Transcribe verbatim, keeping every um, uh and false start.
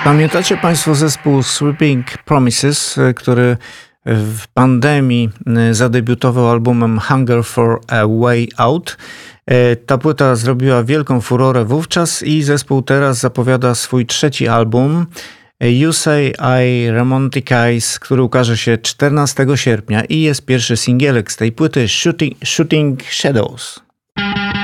Pamiętacie Państwo zespół Sweeping Promises, który w pandemii zadebiutował albumem Hunger for a Way Out? Ta płyta zrobiła wielką furorę wówczas i zespół teraz zapowiada swój trzeci album You Say I Romanticize, który ukaże się czternastego sierpnia i jest pierwszy singielek z tej płyty Shooting, Shooting Shadows.